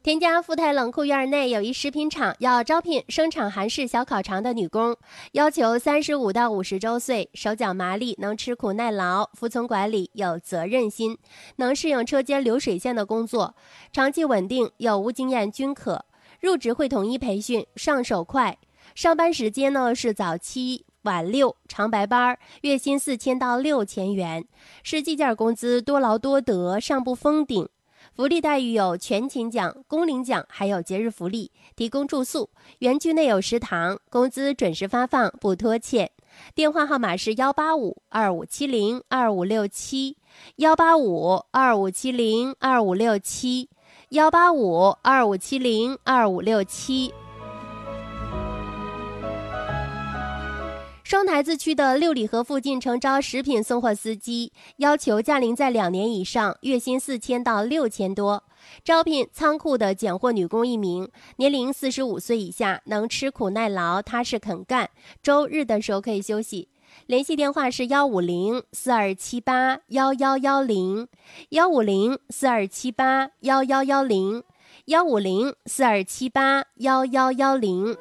田家富泰冷库院内有一食品厂要招聘生产韩式小烤肠的女工，要求35到50周岁，手脚麻利，能吃苦耐劳，服从管理，有责任心，能适应车间流水线的工作，长期稳定，有无经验均可。入职会统一培训，上手快。上班时间呢是早7晚6，长白班，月薪4000到6000元，是计件工资，多劳多得，上不封顶。福利待遇有全勤奖、工龄奖，还有节日福利，提供住宿，园区内有食堂，工资准时发放，不拖欠。电话号码是185-2570-2567 185-2570-2567 185-2570-2567。双台子区的六里河附近诚招食品送货司机，要求驾龄在2年以上，月薪4000到6000多。招聘仓库的拣货女工1名，年龄45岁以下，能吃苦耐劳，踏实肯干，周日的时候可以休息。联系电话是150-4278-1110 150-4278-1110 150-4278-1110。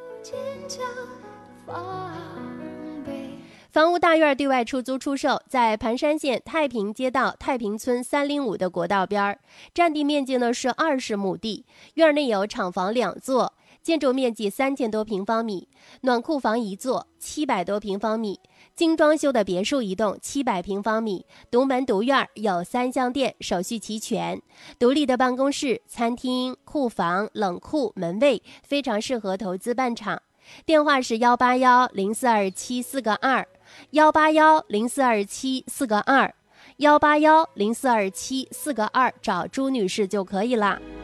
房屋大院对外出租出售，在盘山县太平街道太平村305的国道边，占地面积呢是20亩地，院内有厂房2座，建筑面积3000多平方米，暖库房1座，700多平方米，精装修的别墅1栋700平方米，独门独院，有3项电，手续齐全，独立的办公室、餐厅、库房、冷库、门卫，非常适合投资办厂。电话是181-0427-4个2 181-0427-4个2 181-0427-4个2，找朱女士就可以了。